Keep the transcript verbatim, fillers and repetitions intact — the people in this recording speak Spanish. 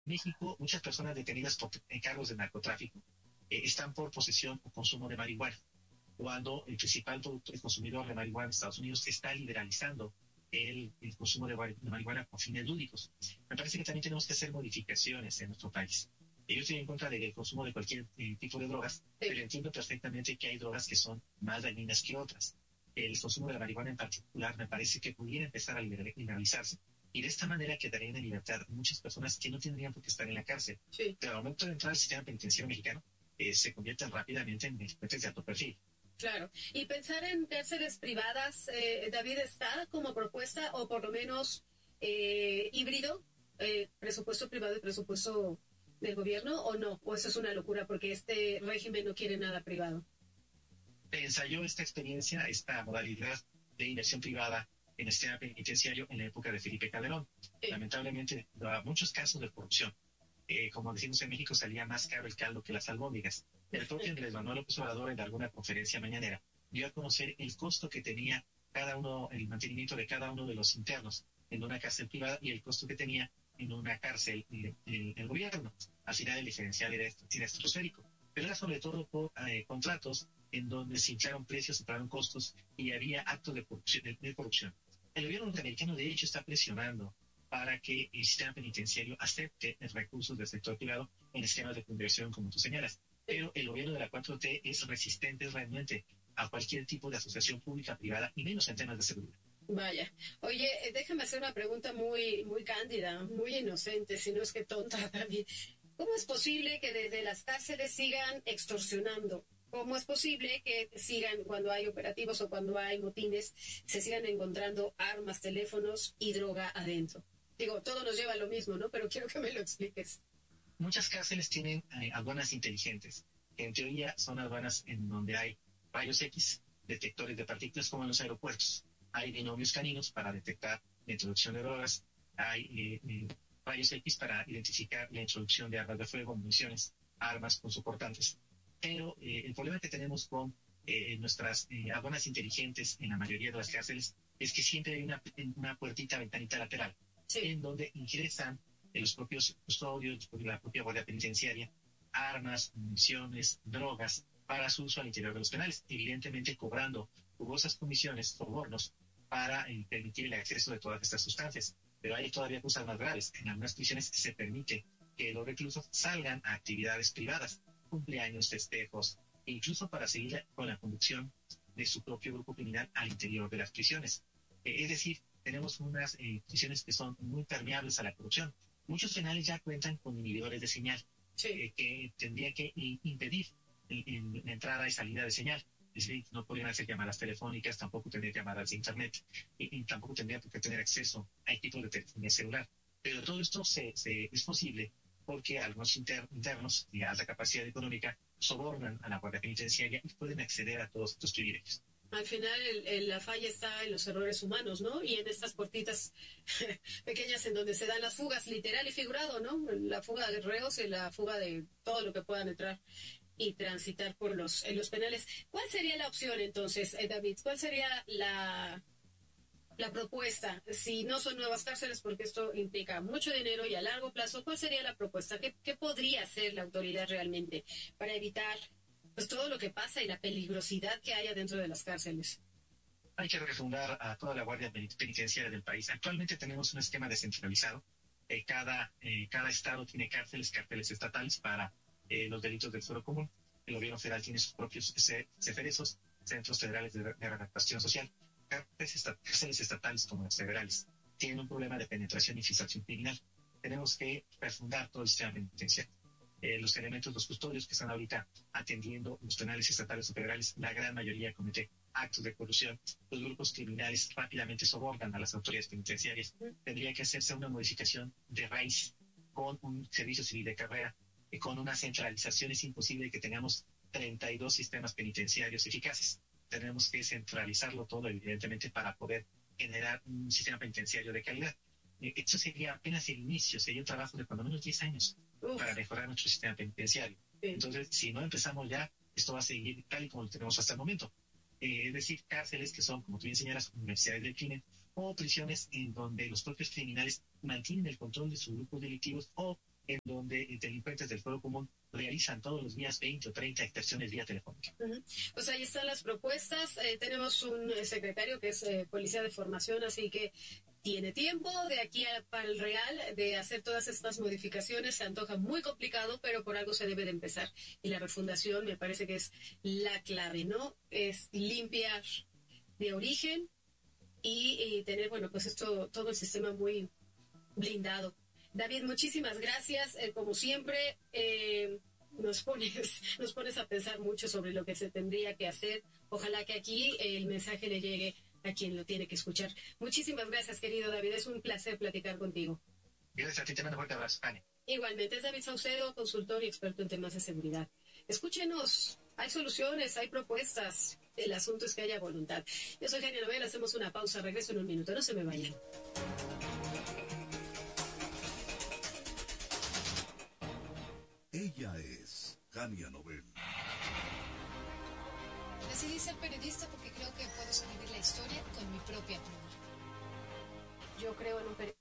En México, muchas personas detenidas por cargos de narcotráfico eh, están por posesión o consumo de marihuana, cuando el principal productor y consumidor de marihuana en Estados Unidos está liberalizando el, el consumo de, de marihuana con fines lúdicos. Me parece que también tenemos que hacer modificaciones en nuestro país. Yo estoy en contra del consumo de cualquier eh, tipo de drogas, sí, pero entiendo perfectamente que hay drogas que son más dañinas que otras. El consumo de la marihuana en particular me parece que pudiera empezar a liberalizarse. Y de esta manera quedarían en libertad muchas personas que no tendrían por qué estar en la cárcel. Sí. Pero al momento de entrar al sistema penitenciario mexicano, eh, se convierten rápidamente en delincuentes de alto perfil. Claro. Y pensar en cárceles privadas, eh, David, ¿está como propuesta o por lo menos eh, híbrido? Eh, ¿Presupuesto privado y presupuesto del gobierno o no? ¿O eso es una locura porque este régimen no quiere nada privado? Ensayó esta experiencia, esta modalidad de inversión privada en el sistema penitenciario en la época de Felipe Calderón. Sí. Lamentablemente, a muchos casos de corrupción. Eh, como decimos en México, salía más caro el caldo que las albóndigas. El propio Andrés Manuel López Obrador, en alguna conferencia mañanera, dio a conocer el costo que tenía cada uno, el mantenimiento de cada uno de los internos en una cárcel privada y el costo que tenía en una cárcel del de, de gobierno. Al final, el diferencial era, era estratosférico, pero era sobre todo por eh, contratos en donde se inflaron precios, se pagaron costos y había actos de corrupción, de, de corrupción. El gobierno norteamericano, de hecho, está presionando para que el sistema penitenciario acepte recursos del sector privado en esquemas de conversión, como tú señalas. Pero el gobierno de la cuatro T es resistente realmente a cualquier tipo de asociación pública-privada, y menos en temas de seguridad. Vaya. Oye, déjame hacer una pregunta muy, muy cándida, muy inocente, si no es que tonta también. ¿Cómo es posible que desde las cárceles sigan extorsionando? ¿Cómo es posible que sigan, cuando hay operativos o cuando hay motines, se sigan encontrando armas, teléfonos y droga adentro? Digo, todo nos lleva a lo mismo, ¿no? Pero quiero que me lo expliques. Muchas cárceles tienen eh, aduanas inteligentes, que en teoría son aduanas en donde hay rayos X, detectores de partículas, como en los aeropuertos. Hay binomios caninos para detectar la introducción de drogas, hay eh, eh, rayos X para identificar la introducción de armas de fuego, municiones, armas con soportantes. Pero eh, el problema que tenemos con eh, nuestras eh, aduanas inteligentes en la mayoría de las cárceles es que siempre hay una, una puertita, ventanita lateral, sí, en donde ingresan eh, los propios custodios, la propia guardia penitenciaria, armas, municiones, drogas, para su uso al interior de los penales, evidentemente cobrando jugosas comisiones, sobornos, para eh, permitir el acceso de todas estas sustancias. Pero hay todavía cosas más graves. En algunas prisiones se permite que los reclusos salgan a actividades privadas, cumpleaños, festejos, e incluso para seguir con la conducción de su propio grupo criminal al interior de las prisiones. Eh, es decir, tenemos unas eh, prisiones que son muy permeables a la corrupción. Muchos penales ya cuentan con inhibidores de señal, sí, eh, que tendría que eh, impedir el, el, la entrada y salida de señal. Es decir, no podrían hacer llamadas telefónicas, tampoco tendrían llamadas de internet, y, y tampoco tendrían por qué tener acceso a equipos de telefonía celular. Pero todo esto se, se, es posible porque algunos inter, internos de alta capacidad económica sobornan a la guardia penitenciaria y pueden acceder a todos estos privilegios. Al final el, el, la falla está en los errores humanos, ¿no? Y en estas puertitas pequeñas en donde se dan las fugas, literal y figurado, ¿no? La fuga de reos y la fuga de todo lo que puedan entrar y transitar por los, en los penales. ¿Cuál sería la opción entonces, eh, David? ¿Cuál sería la, la propuesta? Si no son nuevas cárceles, porque esto implica mucho dinero y a largo plazo, ¿cuál sería la propuesta? ¿Qué, qué podría hacer la autoridad realmente para evitar pues todo lo que pasa y la peligrosidad que haya dentro de las cárceles? Hay que refundar a toda la guardia penitenciaria del país. Actualmente tenemos un esquema descentralizado. Eh, cada, eh, cada estado tiene cárceles, cárceles estatales para eh, los delitos del fuero común. El gobierno federal tiene sus propios CEFERESOS, Centros Federales de, de Readaptación Social. Cárceles estatales como las federales tienen un problema de penetración y filtración criminal. Tenemos que refundar todo el sistema penitenciario. Eh, los elementos, los custodios que están ahorita atendiendo los penales estatales o federales, la gran mayoría comete actos de corrupción. Los grupos criminales rápidamente sobornan a las autoridades penitenciarias. Tendría que hacerse una modificación de raíz con un servicio civil de carrera, y con una centralización. Es imposible que tengamos treinta y dos sistemas penitenciarios eficaces. Tenemos que centralizarlo todo, evidentemente, para poder generar un sistema penitenciario de calidad. Eso sería apenas el inicio, sería un trabajo de cuando menos diez años Uf. Para mejorar nuestro sistema penitenciario. Sí. Entonces, si no empezamos ya, esto va a seguir tal y como lo tenemos hasta el momento. Eh, es decir, cárceles que son, como tú bien señalas, universidades del crimen, o prisiones en donde los propios criminales mantienen el control de sus grupos delictivos o en donde eh, delincuentes del fuero común realizan todos los días veinte o treinta extorsiones vía telefónica. Uh-huh. Pues ahí están las propuestas. Eh, tenemos un eh, secretario que es eh, policía de formación, así que tiene tiempo de aquí a, para el Real de hacer todas estas modificaciones. Se antoja muy complicado, pero por algo se debe de empezar. Y la refundación me parece que es la clave, ¿no? Es limpiar de origen y, y tener, bueno, pues esto, todo el sistema muy blindado. David, muchísimas gracias. Eh, como siempre, eh, nos pones, nos pones a pensar mucho sobre lo que se tendría que hacer. Ojalá que aquí eh, el mensaje le llegue a quien lo tiene que escuchar. Muchísimas gracias, querido David. Es un placer platicar contigo. Gracias a ti, te mando un fuerte abrazo, Ani. Igualmente, es David Saucedo, consultor y experto en temas de seguridad. Escúchenos, hay soluciones, hay propuestas. El asunto es que haya voluntad. Yo soy Genia Novel, hacemos una pausa, regreso en un minuto, no se me vayan. Ella es Gania Novel. Decidí ser periodista porque creo que puedo escribir la historia con mi propia pluma. Yo creo en un periodista.